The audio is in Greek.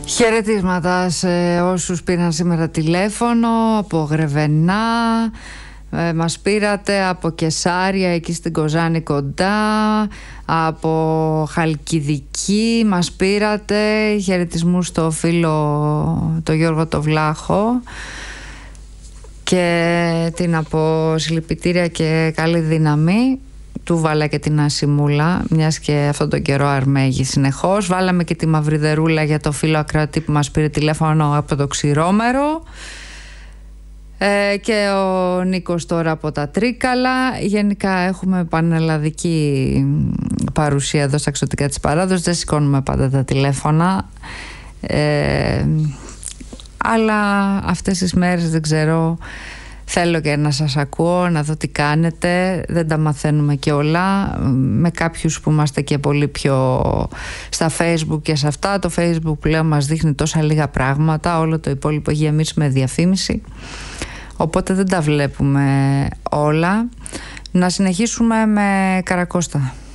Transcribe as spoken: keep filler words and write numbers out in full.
Χαιρετίσματα σε όσους πήραν σήμερα τηλέφωνο από Γρεβενά, ε, μας πήρατε από Κεσάρια εκεί στην Κοζάνη κοντά, από Χαλκιδική μας πήρατε. Χαιρετισμούς στο φίλο το Γιώργο το Βλάχο και την από συλληπιτήρια και καλή δύναμη. Του βάλα και την Ασημούλα, μιας και αυτόν τον καιρό αρμέγει συνεχώς. Βάλαμε και τη Μαυριδερούλα για το φίλο ακροατή που μας πήρε τηλέφωνο από το Ξηρόμερο, ε, και ο Νίκος τώρα από τα Τρίκαλα. Γενικά έχουμε πανελλαδική παρουσία εδώ στα εξωτικά της παράδοσης. Δεν σηκώνουμε πάντα τα τηλέφωνα, ε, αλλά αυτές τις μέρες δεν ξέρω, θέλω και να σας ακούω, να δω τι κάνετε. Δεν τα μαθαίνουμε και όλα. Με κάποιους που είμαστε και πολύ πιο στα Facebook και σε αυτά. Το Facebook πλέον μας δείχνει τόσα λίγα πράγματα. Όλο το υπόλοιπο έχει γεμίσει με διαφήμιση. Οπότε δεν τα βλέπουμε όλα. Να συνεχίσουμε με Καρακώστα.